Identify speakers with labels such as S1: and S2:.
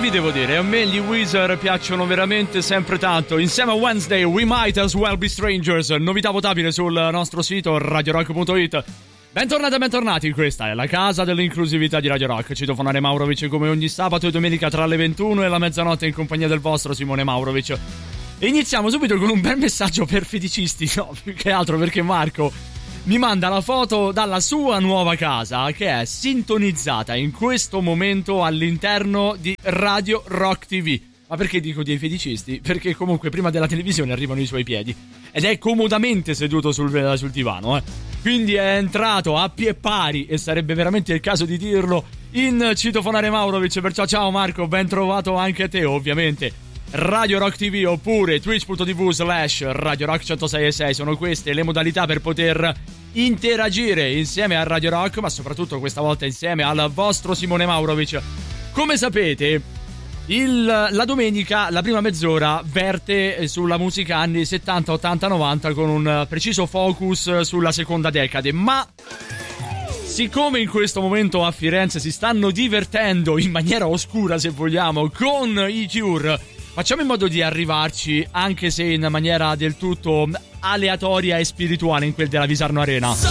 S1: vi devo dire, a me gli Weezer piacciono veramente sempre tanto. Insieme a Wednesday, We Might As Well Be Strangers, novità votabile sul nostro sito radiorock.it. Bentornati e bentornati, questa è la casa dell'inclusività di Radio Rock. Citofonare Maurovic come ogni sabato e domenica tra le 21 e la mezzanotte in compagnia del vostro Simone Maurovic. E iniziamo subito con un bel messaggio per feticisti, no, più che altro perché Marco mi manda la foto dalla sua nuova casa che è sintonizzata in questo momento all'interno di Radio Rock TV. Ma perché dico dei feticisti? Perché comunque prima della televisione arrivano i suoi piedi ed è comodamente seduto sul divano, Quindi è entrato a piè pari, e sarebbe veramente il caso di dirlo, in Citofonare Maurovic. Perciò ciao Marco, ben trovato anche a te, ovviamente. Radio Rock TV oppure twitch.tv/Radio Rock 106.6 sono queste le modalità per poter interagire insieme a Radio Rock, ma soprattutto questa volta insieme al vostro Simone Maurovic. Come sapete, la domenica, la prima mezz'ora, verte sulla musica anni 70, 80, 90 con un preciso focus sulla seconda decade, ma siccome in questo momento a Firenze si stanno divertendo in maniera oscura, se vogliamo, con i Cure, facciamo in modo di arrivarci, anche se in maniera del tutto aleatoria e spirituale, in quel della Visarno Arena.